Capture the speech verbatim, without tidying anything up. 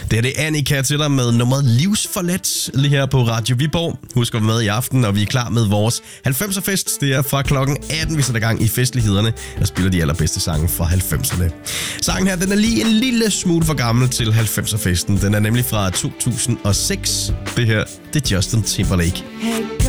Det er det Annika til dig med nummeret Livsforladt lige her på Radio Viborg. Husk at være med i aften, og vi er klar med vores halvfemser-fest. Det er fra klokken atten, vi sætter gang i festlighederne og spiller de allerbedste sange fra halvfemserne. Sangen her, den er lige en lille smule for gammel til halvfemser-festen. Den er nemlig fra to tusind og seks. Det her, det er Justin Timberlake.